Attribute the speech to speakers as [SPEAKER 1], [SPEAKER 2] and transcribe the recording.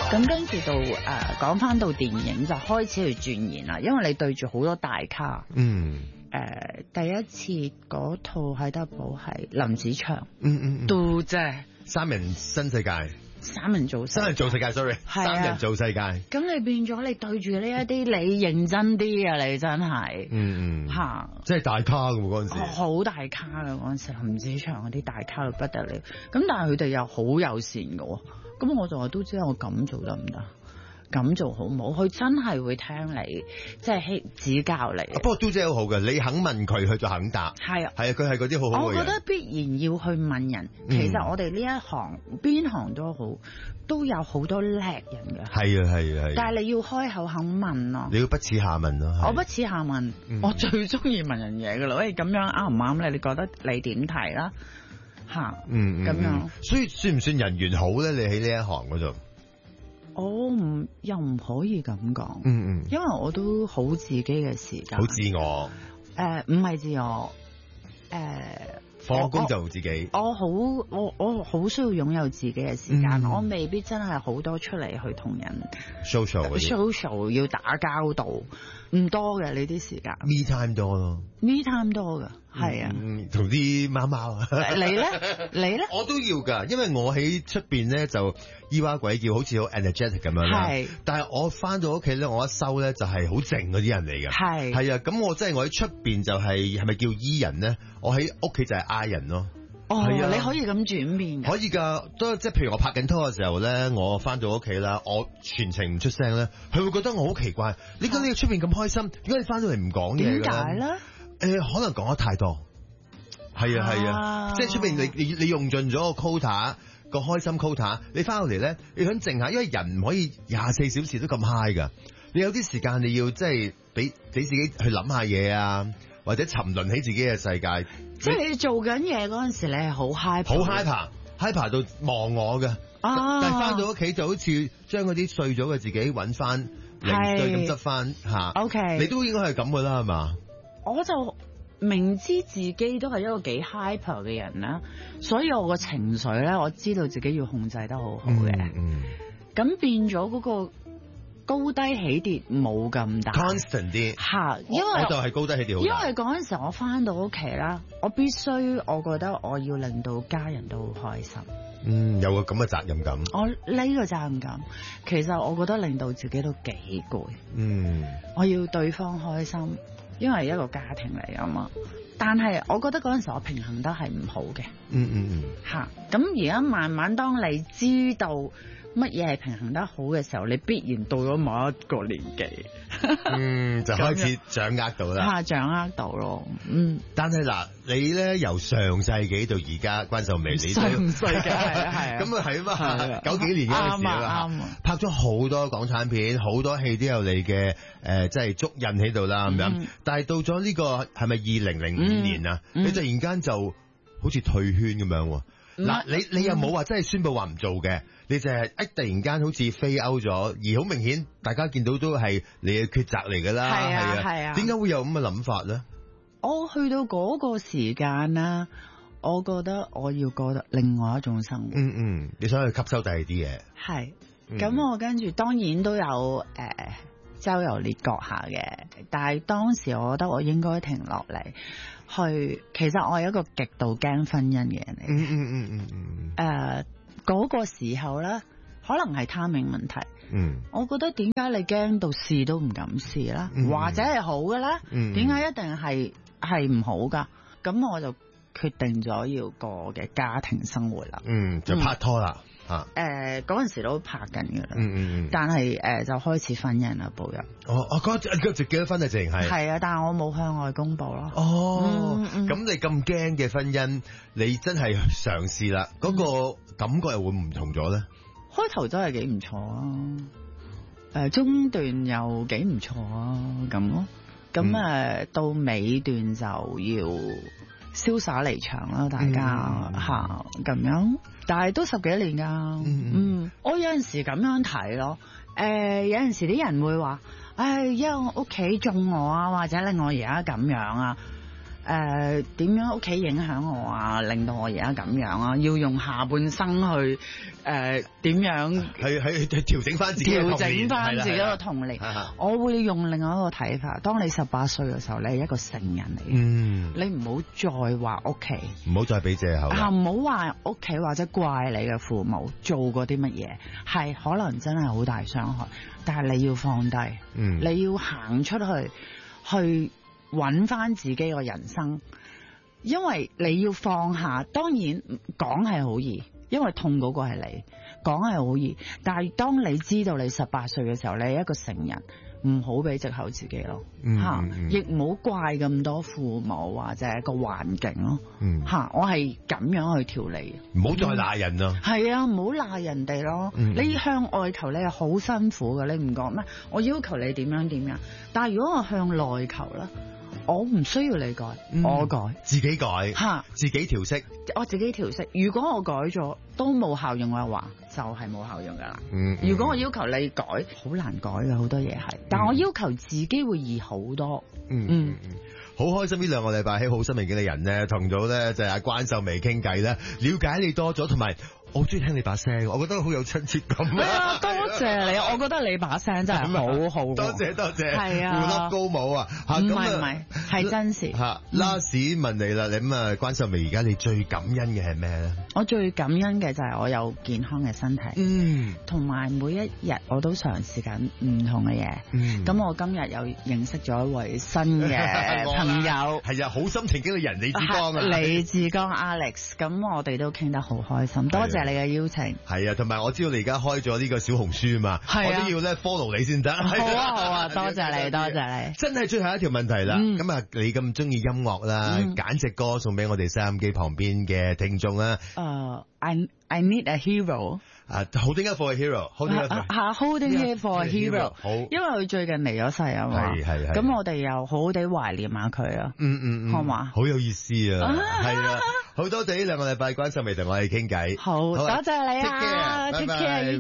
[SPEAKER 1] 咁跟住到講翻到電影就開始去鑽研啦，因為你對住好多大咖。第一次嗰套喺德寶係林子祥，杜姐，
[SPEAKER 2] 三人新世界，
[SPEAKER 1] 三人做世界
[SPEAKER 2] sorry， 三人做世界。
[SPEAKER 1] 咁你變咗你對住呢一啲，你認真啲啊！你真係，
[SPEAKER 2] 即係大咖㗎喎嗰陣時，
[SPEAKER 1] 好大咖㗎嗰陣時，林子祥嗰啲大咖到不得了。咁但係佢哋又好友善㗎喎，咁我就話都知我咁做得唔得？咁做好唔好？佢真係會聽你，即係指教你。
[SPEAKER 2] 不過都姐好好嘅，你肯問佢，佢就肯答。
[SPEAKER 1] 係啊，
[SPEAKER 2] 係啊，佢係嗰啲好好嘅人。
[SPEAKER 1] 我覺得必然要去問人。其實我哋呢一行邊行都好，都有好多叻人嘅。係
[SPEAKER 2] 啊係啊係。但
[SPEAKER 1] 係你要開口肯問咯。
[SPEAKER 2] 你要不恥下問咯。
[SPEAKER 1] 我不恥下問，我最中意問人嘢㗎啦。喂，咁樣啱唔啱咧？你覺得你點睇啦？嚇，咁樣。所以
[SPEAKER 2] 算唔算人緣好咧？你喺呢一行嗰度？
[SPEAKER 1] 我又唔可以咁講，因為我都好自己嘅時間，
[SPEAKER 2] 好自我，
[SPEAKER 1] 唔係自我，
[SPEAKER 2] 放工就自己，
[SPEAKER 1] 我好需要擁有自己嘅時間，我未必真係好多出嚟去同人 social 要打交道，唔多嘅呢啲時間
[SPEAKER 2] ，me time 多咯
[SPEAKER 1] ，me time 多㗎，係啊，
[SPEAKER 2] 同啲貓貓啊，
[SPEAKER 1] 你咧，
[SPEAKER 2] 我都要㗎，因為我喺出邊咧就咿哇鬼叫，好似好 energetic 咁樣啦，係，但係我翻到屋企咧，我一收咧就係好靜嗰啲人嚟嘅，係啊，咁我真係我喺出邊就係咪叫 E 人咧？我喺屋企就係 I 人咯。
[SPEAKER 1] 係啊，你可以咁轉變㗎。
[SPEAKER 2] 可以㗎，都即係譬如我拍緊拖嘅時候咧，我翻到屋企啦，我全程唔出聲咧，佢會覺得我好奇怪。你覺得你出邊咁開心，點解你翻到嚟唔講嘢嘅？
[SPEAKER 1] 點解咧？
[SPEAKER 2] 可能講得太多。係啊係啊，即係出邊你用盡咗個 quota 個開心 quota， 你翻到嚟咧，你想靜下，因為人唔可以24小時都咁 high 㗎。你有啲時間你要即係俾自己去諗下嘢啊，或者沉淪喺自己嘅世界。
[SPEAKER 1] 即係你做緊嘢嗰陣時，你係好 hyper
[SPEAKER 2] 到忘我嘅。但係翻到屋企就好似將嗰啲碎咗嘅自己揾翻零碎咁執翻吓。OK， 你都應該係咁噶啦，係嘛？我
[SPEAKER 1] 就明知自己都係一個幾 hyper 嘅人啦，所以我個情緒咧，我知道自己要控制得好好嘅。咁變咗嗰個高低起跌冇咁大
[SPEAKER 2] ，constant 啲
[SPEAKER 1] 嚇，因為
[SPEAKER 2] 我就係高低起跌好大。
[SPEAKER 1] 因為嗰陣時我翻到屋企啦，我必須，我覺得我要令到家人都好開心。
[SPEAKER 2] 有個咁嘅責任感。我
[SPEAKER 1] 呢個責任感，其實我覺得令到自己都幾攰。我要對方開心，因為一個家庭嚟啊嘛。但係我覺得嗰陣時我平衡得係唔好嘅。嚇，咁而家慢慢當你知道乜嘢係平衡得好嘅時候，你必然到咗某一個年紀，
[SPEAKER 2] 就開始掌握到啦。
[SPEAKER 1] 掌握到咯。
[SPEAKER 2] 但係嗱，你咧由上世紀到而家，關秀媚，你
[SPEAKER 1] 上世紀係
[SPEAKER 2] 咁啊係啊嘛，90幾年嗰陣時啦，拍咗好多港產片，好多戲都有你嘅即係足印喺度啦咁樣。但係到咗呢個係咪2005年啊？你突然間就好似退圈咁樣喎。嗱，你又冇話真係宣佈話唔做嘅，你就係突然間好似飛歐咗，而好明顯大家見到都係你嘅抉擇嚟㗎啦。係啊，點解會有咁嘅諗法咧？
[SPEAKER 1] 我去到嗰個時間啦，我覺得我要過得另外一種生活。
[SPEAKER 2] 你想去吸收第二啲嘢。係，
[SPEAKER 1] 咁我跟住當然都有周遊列國下嘅，但係當時我覺得我應該停落嚟。其實我係一個極度驚婚姻嘅人嚟。嗰個時候咧，可能係 timing 問題。我覺得點解你驚到試都唔敢試啦？或者係好嘅咧？點解一定係唔好噶？咁我就決定咗要過嘅家庭生活啦。
[SPEAKER 2] 就拍拖啦。
[SPEAKER 1] 嗰陣時都拍緊㗎啦。但係就開始婚姻啦，步入。
[SPEAKER 2] 嗰結咗婚就淨係。係
[SPEAKER 1] 啊，但係我冇向外公佈咯。
[SPEAKER 2] 咁你咁驚嘅婚姻，你真係嘗試啦，嗰個感覺又會唔同咗咧？
[SPEAKER 1] 開頭真係幾唔錯啊，中段又幾唔錯啊，咁咯。咁到尾段就要瀟灑離場啦，大家嚇咁樣。但係都10幾年㗎。我有陣時咁樣睇咯。有陣時啲人會話，因為我屋企縱我啊，或者令我而家咁樣啊。 點樣屋企影響我啊，令到我而家咁樣啊，要用下半生去點樣
[SPEAKER 2] 去調整翻自己嘅
[SPEAKER 1] 童年。我會用另外一個睇法，當你18歲嘅時候，你係一個成人嚟嘅，你唔好再話屋企，
[SPEAKER 2] 唔好再俾借口，
[SPEAKER 1] 唔好話屋企或者怪你嘅父母做過啲乜嘢，係可能真係好大傷害，但係你要放低，你要行出去揾翻自己個人生，因為你要放下。當然講係好易，因為痛嗰個係你，講係好易，但係當你知道你18歲嘅時候，你係一個成人，唔好俾藉口自己咯，亦唔好怪咁多父母或者個環境咯，我係咁樣去調理，
[SPEAKER 2] 唔好再賴人咯，
[SPEAKER 1] 係啊，唔好賴人哋咯，你向外求你係好辛苦嘅，你唔講咩？我要求你點樣點樣，但係如果我向內求咧，我唔需要你改，我改，
[SPEAKER 2] 自己改，自己調適，
[SPEAKER 1] 我自己調適。如果我改咗都冇效用嘅話，就係冇效用噶啦。如果我要求你改，好難改嘅，好多嘢係，但我要求自己會易好多。
[SPEAKER 2] 好開心呢2個禮拜喺好生命經理人咧，同咗咧就係阿關秀眉傾偈咧，了解你多咗，同埋我好中意聽你把聲，我覺得好有親切感啊！
[SPEAKER 1] 多謝你，我覺得你把聲真係好好。
[SPEAKER 2] 多謝，
[SPEAKER 1] 係啊，
[SPEAKER 2] 胡粒高帽啊！
[SPEAKER 1] 唔係，係真事。
[SPEAKER 2] Last 問你啦，你咁啊，關秀眉而家你最感恩嘅係咩咧？
[SPEAKER 1] 我最感恩嘅就係我有健康嘅身體，同埋每一日我都嘗試緊唔同嘅嘢。咁我今日又認識咗一位新嘅朋友，
[SPEAKER 2] 係啊，好心情經理人李志剛啊，
[SPEAKER 1] 李志剛 Alex， 咁我哋都傾得好開心，多謝你嘅邀請。
[SPEAKER 2] 係啊，同埋我知道你而家開咗呢個小紅書嘛，我都要咧 follow 你先得。好
[SPEAKER 1] 啊，多謝你，多謝你。
[SPEAKER 2] 真係最後一條問題啦，咁啊，你咁中意音樂啦，揀隻歌送俾我哋收音機旁邊嘅聽眾啊。
[SPEAKER 1] I need a hero。
[SPEAKER 2] Holding it for a hero。Holding
[SPEAKER 1] it for a hero。
[SPEAKER 2] 好，
[SPEAKER 1] 因為佢最近離咗世啊嘛。係。咁我哋又好好地懷念下佢啊。好嘛？
[SPEAKER 2] 好有意思啊。係啊，好多謝呢2個禮拜關秀眉同我哋傾偈。
[SPEAKER 1] 好，多謝你啊。Take care。